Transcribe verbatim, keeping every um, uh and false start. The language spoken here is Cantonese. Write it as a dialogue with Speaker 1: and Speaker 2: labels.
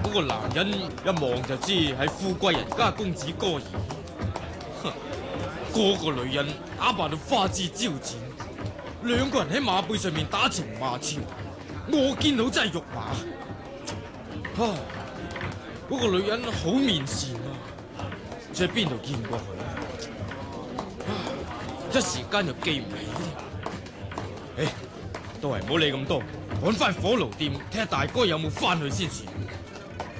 Speaker 1: 嗰個男人一望就知係富貴人家公子哥兒。哼，嗰個女人打扮到花枝招展，兩個人喺馬背上面打情罵俏，我見到真係肉麻。唉，嗰個女人好面善啊，唔知喺邊度見過佢，一時間又記唔起。唉，都係唔好理咁多，趕翻火爐店睇下大哥有冇翻去先算。